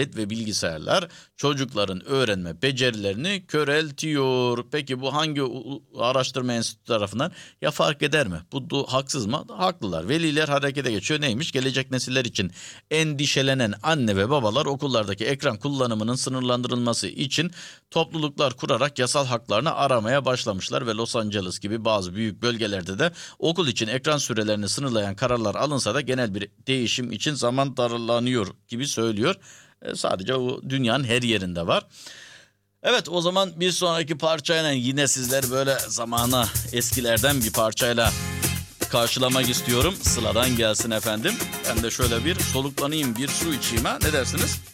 ve bilgisayarlar çocukların öğrenme becerilerini köreltiyor. Peki bu hangi araştırma enstitüsü tarafından? Ya fark eder mi? Bu haksız mı? Haklılar. Veliler harekete geçiyor. Neymiş? Gelecek nesiller için endişelenen anne ve babalar okullardaki ekran kullanımının sınırlandırılması için topluluklar kurarak yasal haklarını aramaya başlamışlar ve Los Angeles gibi bazı büyük bölgelerde de okul için ekran sürelerini sınırlayan kararlar alınsa da genel bir değişim için zaman darlanıyor gibi söylüyor. Sadece o dünyanın her yerinde var. Evet, o zaman bir sonraki parçayla yine sizler böyle zamana eskilerden bir parçayla karşılamak istiyorum. Sıla'dan gelsin efendim. Ben de şöyle bir soluklanayım, bir su içeyim ha. Ne dersiniz?